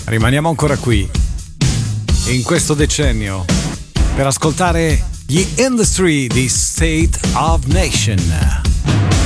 Rimaniamo ancora qui, in questo decennio, per ascoltare gli Industry di State of Nation.